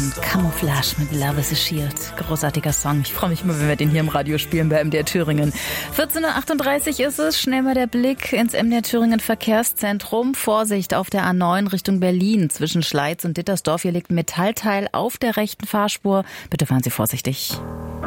Camouflage mit Love is a Shield. Großartiger Song. Ich freue mich immer, wenn wir den hier im Radio spielen bei MDR Thüringen. 14:38 Uhr ist es. Schnell mal der Blick ins MDR Thüringen Verkehrszentrum. Vorsicht auf der A9 Richtung Berlin zwischen Schleiz und Dittersdorf. Hier liegt ein Metallteil auf der rechten Fahrspur. Bitte fahren Sie vorsichtig.